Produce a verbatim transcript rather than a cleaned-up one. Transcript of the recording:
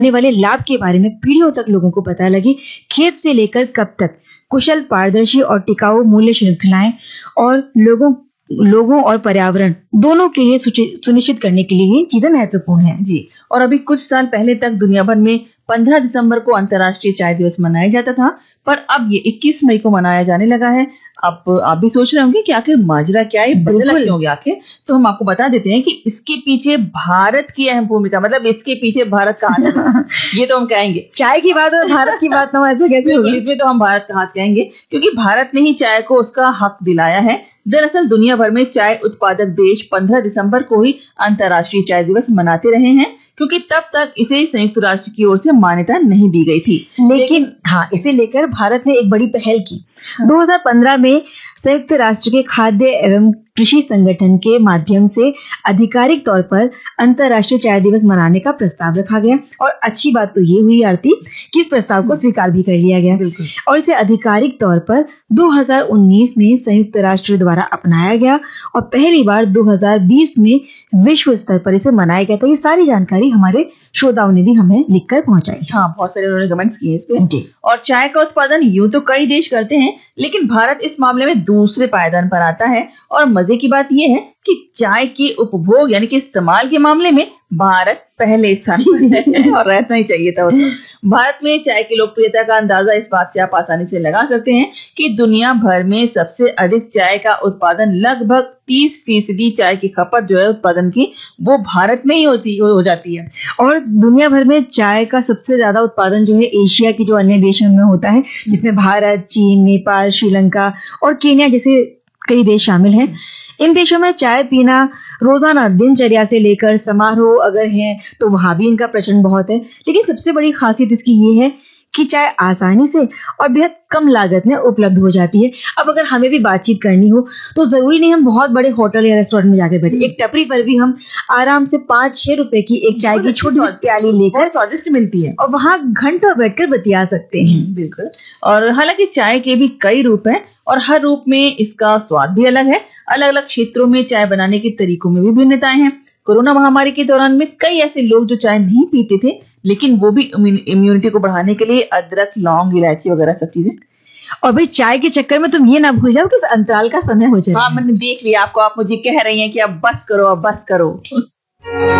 होने वाले लाभ के बारे में पीढ़ियों तक लोगों को पता लगे। खेत से लेकर कब तक कुशल, पारदर्शी और टिकाऊ मूल्य श्रृंखलाएं और लोगों लोगों और पर्यावरण दोनों के लिए सुनिश्चित करने के लिए ये चीजें महत्वपूर्ण है जी। और अभी कुछ साल पहले तक दुनिया भर में पंद्रह दिसंबर को अंतर्राष्ट्रीय चाय दिवस मनाया जाता था, पर अब ये इक्कीस मई को मनाया जाने लगा है। अब आप भी सोच रहे होंगे कि आखिर माजरा क्या है, बदला क्यों गया आखिर? तो हम आपको बता देते हैं कि इसके पीछे भारत की अहम भूमिका, मतलब इसके पीछे भारत का हाथ है। ये तो हम कहेंगे, चाय की बात है भारत की बात ना ऐसे कैसे होगा? इसमें तो हम भारत का हाथ कहेंगे, क्योंकि भारत ने ही चाय को उसका हक दिलाया है। दरअसल दुनिया भर में चाय उत्पादक देश पंद्रह दिसंबर को ही अंतर्राष्ट्रीय चाय दिवस मनाते रहे हैं, क्योंकि तब तक इसे संयुक्त राष्ट्र की ओर से मान्यता नहीं दी गई थी। लेकिन, लेकिन हाँ, इसे लेकर भारत ने एक बड़ी पहल की। हाँ। दो हज़ार पंद्रह में संयुक्त राष्ट्र के खाद्य एवं कृषि संगठन के माध्यम से आधिकारिक तौर पर अंतर्राष्ट्रीय चाय दिवस मनाने का प्रस्ताव रखा गया। और अच्छी बात तो ये हुई आरती कि इस प्रस्ताव को स्वीकार भी कर लिया गया और इसे आधिकारिक तौर पर दो हज़ार उन्नीस में संयुक्त राष्ट्र द्वारा अपनाया गया और पहली बार दो हज़ार बीस में विश्व स्तर पर इसे मनाया गया था। ये सारी जानकारी हमारे श्रोताओं ने भी हमें लिखकर पहुंचाई। हाँ, बहुत सारे उन्होंने कमेंट्स किए इस पे। और चाय का उत्पादन यूं तो कई देश करते हैं, लेकिन भारत इस मामले में दूसरे पायदान पर आता है। और मजे की बात यह है कि चाय के उपभोग यानी कि इस्तेमाल के मामले में भारत पहले स्थान पर है और रहना ही चाहिए था। भारत में चाय की लोकप्रियता का अंदाजा इस बात से आप आसानी से लगा सकते हैं कि दुनिया भर में सबसे अधिक चाय का उत्पादन, लगभग तीस फीसदी चाय की खपत जो है उत्पादन की, वो भारत में ही होती हो जाती है। और दुनिया भर में चाय का सबसे ज्यादा उत्पादन जो है एशिया की जो अन्य देशों में होता है, जिसमें भारत, चीन, नेपाल, श्रीलंका और केन्या जैसे कई देश शामिल हैं। इन देशों में चाय पीना रोजाना दिनचर्या से लेकर समारोह अगर है तो वहां भी इनका प्रचलन बहुत है। लेकिन सबसे बड़ी खासियत इसकी ये है कि चाय आसानी से और बेहद कम लागत में उपलब्ध हो जाती है। अब अगर हमें भी बातचीत करनी हो तो जरूरी नहीं हम बहुत बड़े होटल या रेस्टोरेंट में जाकर बैठे, एक टपरी पर भी हम आराम से पाँच छह रुपए की एक चाय की छोटी प्याली लेकर, स्वादिष्ट मिलती है, और वहां घंटों बैठकर बतिया सकते हैं। बिल्कुल। और हालांकि चाय के भी कई रूप हैं और हर रूप में इसका स्वाद भी अलग है। अलग अलग क्षेत्रों में चाय बनाने के तरीकों में भी भिन्नताएं हैं। कोरोना महामारी के दौरान में कई ऐसे लोग जो चाय नहीं पीते थे, लेकिन वो भी इम्यूनिटी को बढ़ाने के लिए अदरक, लौंग, इलायची वगैरह सब चीजें। और भाई चाय के चक्कर में तुम ये ना भूल जाओ कि अंतराल का समय हो जाए। हाँ, मैंने देख लिया आपको, आप मुझे कह रही हैं कि अब बस करो, अब बस करो।